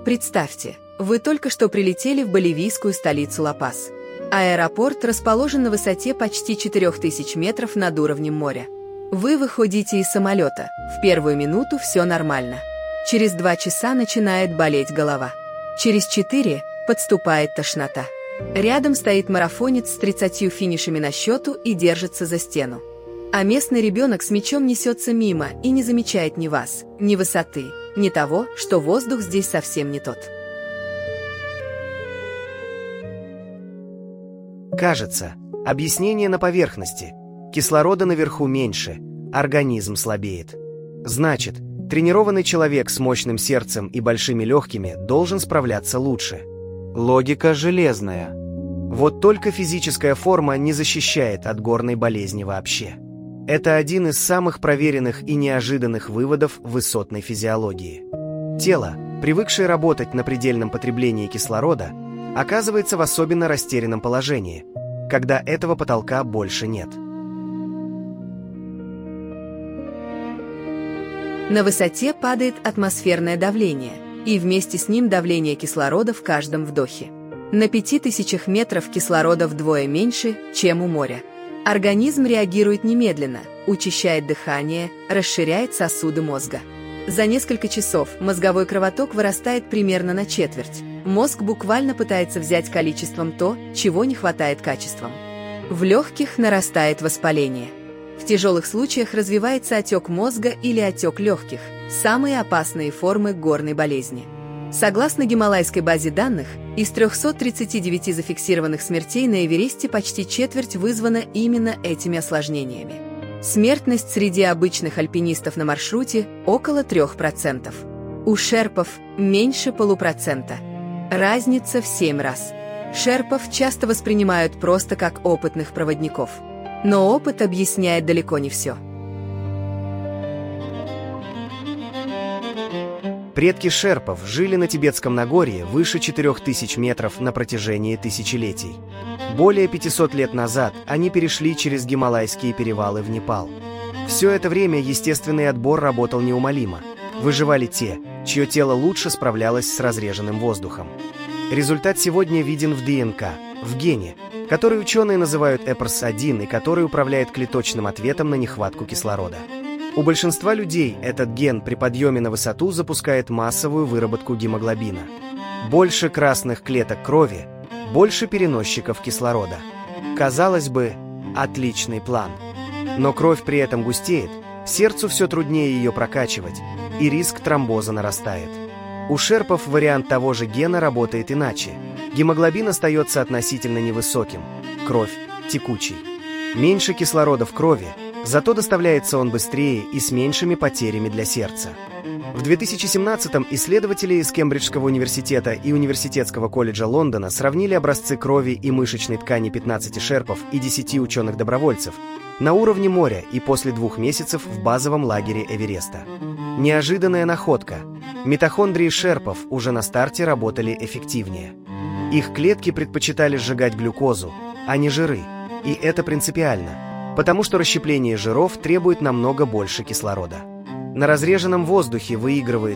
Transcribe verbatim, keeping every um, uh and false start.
Представьте, вы только что прилетели в боливийскую столицу Ла-Пас. Аэропорт расположен на высоте почти четырёх тысяч метров над уровнем моря. Вы выходите из самолета, в первую минуту все нормально. Через два часа начинает болеть голова. Через четыре подступает тошнота. Рядом стоит марафонец с тридцатью финишами на счету и держится за стену. А местный ребенок с мячом несется мимо и не замечает ни вас, ни высоты, ни того, что воздух здесь совсем не тот. Кажется, объяснение на поверхности. Кислорода наверху меньше, организм слабеет. Значит, тренированный человек с мощным сердцем и большими легкими должен справляться лучше. Логика железная. Вот только физическая форма не защищает от горной болезни вообще. Это один из самых проверенных и неожиданных выводов высотной физиологии. Тело, привыкшее работать на предельном потреблении кислорода, оказывается в особенно растерянном положении, когда этого потолка больше нет. На высоте падает атмосферное давление, и вместе с ним давление кислорода в каждом вдохе. На пяти тысячах метров кислорода вдвое меньше, чем у моря. Организм реагирует немедленно, учащает дыхание, расширяет сосуды мозга. За несколько часов мозговой кровоток вырастает примерно на четверть. Мозг буквально пытается взять количеством то, чего не хватает качеством. В легких нарастает воспаление. В тяжелых случаях развивается отек мозга или отек легких, самые опасные формы горной болезни. Согласно гималайской базе данных, из трёхсот тридцати девяти зафиксированных смертей на Эвересте почти четверть вызвана именно этими осложнениями. Смертность среди обычных альпинистов на маршруте около трёх процентов. У шерпов меньше полупроцента. Разница в семь раз. Шерпов часто воспринимают просто как опытных проводников. Но опыт объясняет далеко не все. Предки шерпов жили на Тибетском Нагорье выше четырёх тысяч метров на протяжении тысячелетий. Более пятисот лет назад они перешли через Гималайские перевалы в Непал. Все это время естественный отбор работал неумолимо. Выживали те, чье тело лучше справлялось с разреженным воздухом. Результат сегодня виден в ДНК, в гене, который ученые называют эпэрс один и который управляет клеточным ответом на нехватку кислорода. У большинства людей этот ген при подъеме на высоту запускает массовую выработку гемоглобина. Больше красных клеток крови, больше переносчиков кислорода. Казалось бы, отличный план. Но кровь при этом густеет, сердцу все труднее ее прокачивать, и риск тромбоза нарастает. У шерпов вариант того же гена работает иначе. Гемоглобин остается относительно невысоким, кровь текучей. Меньше кислорода в крови, зато доставляется он быстрее и с меньшими потерями для сердца. В две тысячи семнадцатом исследователи из Кембриджского университета и Университетского колледжа Лондона сравнили образцы крови и мышечной ткани пятнадцати шерпов и десяти ученых-добровольцев на уровне моря и после двух месяцев в базовом лагере Эвереста. Неожиданная находка. Митохондрии шерпов уже на старте работали эффективнее. Их клетки предпочитали сжигать глюкозу, а не жиры. И это принципиально, потому что расщепление жиров требует намного больше кислорода. На разреженном воздухе выигрывает